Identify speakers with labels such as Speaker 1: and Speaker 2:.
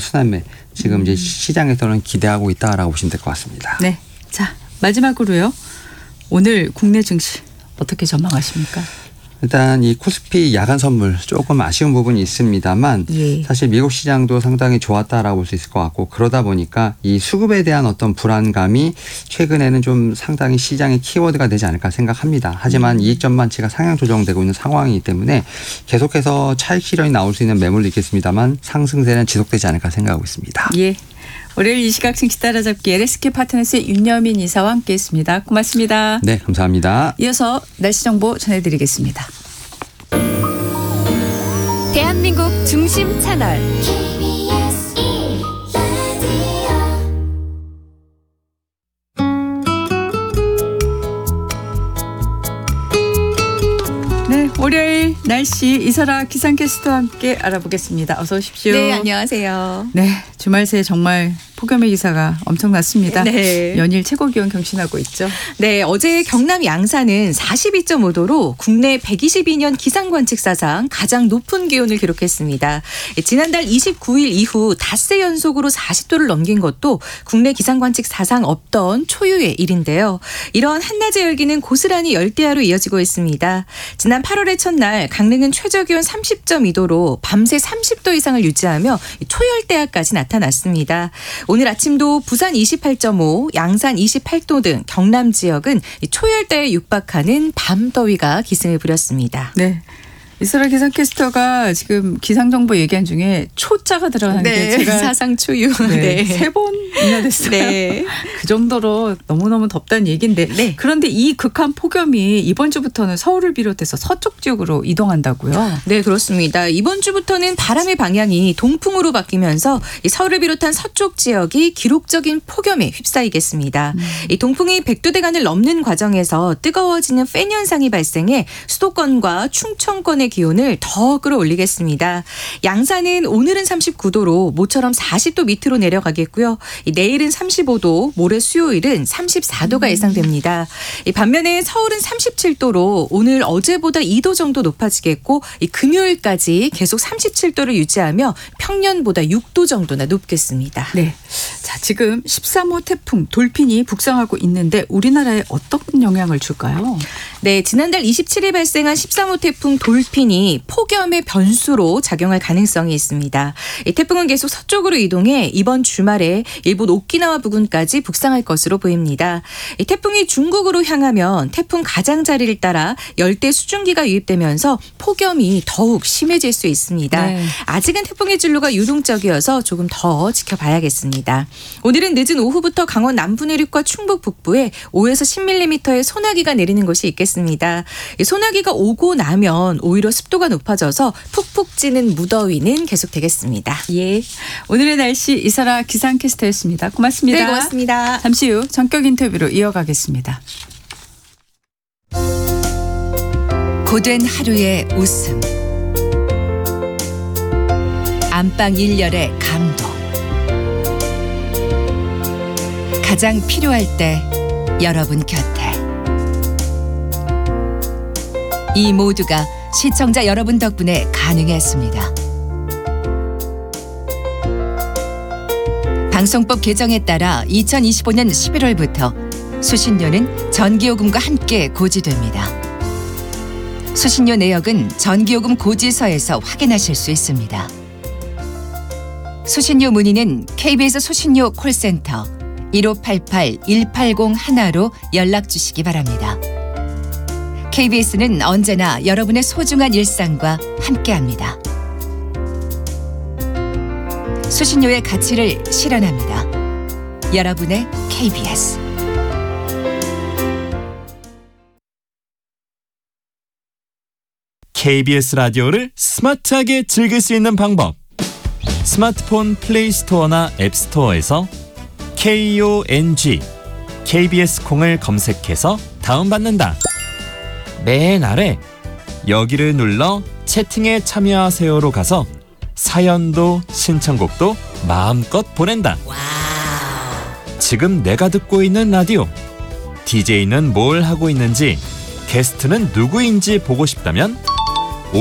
Speaker 1: 순환매 지금 이제 시장에서는 기대하고 있다라고 보시면 될 것 같습니다.
Speaker 2: 네. 자, 마지막으로요. 오늘 국내 증시 어떻게 전망하십니까?
Speaker 1: 일단 이 코스피 야간 선물 조금 아쉬운 부분이 있습니다만 사실 미국 시장도 상당히 좋았다라고 볼 수 있을 것 같고 그러다 보니까 이 수급에 대한 어떤 불안감이 최근에는 좀 상당히 시장의 키워드가 되지 않을까 생각합니다. 하지만 이익 전망치가 상향 조정되고 있는 상황이기 때문에 계속해서 차익 실현이 나올 수 있는 매물도 있겠습니다만 상승세는 지속되지 않을까 생각하고 있습니다.
Speaker 2: 예. 월요일 이 시각 증시 따라잡기 LSK 파트너스의 윤여민 이사와 함께했습니다. 고맙습니다.
Speaker 1: 네, 감사합니다.
Speaker 2: 이어서 날씨 정보 전해드리겠습니다.
Speaker 3: 대한민국 중심 채널
Speaker 2: 네, 월요일 날씨 이설아 기상캐스터와 함께 알아보겠습니다. 어서 오십시오.
Speaker 4: 네, 안녕하세요.
Speaker 2: 네, 주말 새에 정말 폭염의 기사가 엄청났습니다.
Speaker 4: 네.
Speaker 2: 연일 최고 기온 경신하고 있죠.
Speaker 4: 네, 어제 경남 양산은 42.5도로 국내 122년 기상관측 사상 가장 높은 기온을 기록했습니다. 지난달 29일 이후 닷새 연속으로 40도를 넘긴 것도 국내 기상관측 사상 없던 초유의 일인데요. 이런 한낮의 열기는 고스란히 열대야로 이어지고 있습니다. 지난 8월의 첫날 강릉은 최저기온 30.2도로 밤새 30도 이상을 유지하며 초열대야까지 나타났습니다. 오늘 아침도 부산 28.5, 양산 28도 등 경남 지역은 초열대에 육박하는 밤더위가 기승을 부렸습니다.
Speaker 2: 네. 이설아 기상캐스터가 지금 기상정보 얘기한 중에 초자가 들어가는 게 제가
Speaker 4: 사상 초유.
Speaker 2: 네. 3번이나 됐어요.
Speaker 4: 네.
Speaker 2: 그 정도로 너무너무 덥다는 얘기인데 그런데 이 극한 폭염이 이번 주부터는 서울을 비롯해서 서쪽 지역으로 이동한다고요?
Speaker 4: 네, 그렇습니다. 이번 주부터는 바람의 방향이 동풍으로 바뀌면서 이 서울을 비롯한 서쪽 지역이 기록적인 폭염에 휩싸이겠습니다. 이 동풍이 100도대간을 넘는 과정에서 뜨거워지는 팬 현상이 발생해 수도권과 충청권의 기온을 더 끌어올리겠습니다. 양산은 오늘은 39도로 모처럼 40도 밑으로 내려가겠고요. 내일은 35도, 모레 수요일은 34도가 예상됩니다. 반면에 서울은 37도로 오늘 어제보다 2도 정도 높아지겠고 금요일까지 계속 37도를 유지하며 평년보다 6도 정도나 높겠습니다.
Speaker 2: 네. 자, 지금 13호 태풍 돌핀이 북상하고 있는데 우리나라에 어떤 영향을 줄까요?
Speaker 4: 네, 지난달 27일 발생한 13호 태풍 돌핀이 폭염의 변수로 작용할 가능성이 있습니다. 이 태풍은 계속 서쪽으로 이동해 이번 주말에 일본 오키나와 부근까지 북상할 것으로 보입니다. 이 태풍이 중국으로 향하면 태풍 가장자리를 따라 열대 수증기가 유입되면서 폭염이 더욱 심해질 수 있습니다.
Speaker 2: 네.
Speaker 4: 아직은 태풍의 진로가 유동적이어서 조금 더 지켜봐야겠습니다. 오늘은 늦은 오후부터 강원 남부 내륙과 충북 북부에 5에서 10mm의 소나기가 내리는 곳이 있겠습니다. 이 소나기가 오고 나면 오히려 습도가 높아져서 푹푹 찌는 무더위는 계속되겠습니다.
Speaker 2: 예. 오늘의 날씨 이설아 기상캐스터였습니다. 고맙습니다.
Speaker 4: 네, 고맙습니다.
Speaker 2: 잠시 후 전격 인터뷰로 이어가겠습니다.
Speaker 3: 고된 하루의 웃음 안방 1열의 감동 가장 필요할 때 여러분 곁에 이 모두가 시청자 여러분 덕분에 가능했습니다. 방송법 개정에 따라 2025년 11월부터 수신료는 전기요금과 함께 고지됩니다. 수신료 내역은 전기요금 고지서에서 확인하실 수 있습니다. 수신료 문의는 KBS 수신료 콜센터 1588-1801로 연락 주시기 바랍니다. KBS는 언제나 여러분의 소중한 일상과 함께합니다. 수신료의 가치를 실현합니다. 여러분의 KBS.
Speaker 5: KBS 라디오를 스마트하게 즐길 수 있는 방법. 스마트폰 플레이 스토어나 앱 스토어에서 KONG KBS 콩을 검색해서 다운받는다. 맨 아래 여기를 눌러 채팅에 참여하세요로 가서 사연도 신청곡도 마음껏 보낸다. 지금 내가 듣고 있는 라디오, DJ는 뭘 하고 있는지, 게스트는 누구인지 보고 싶다면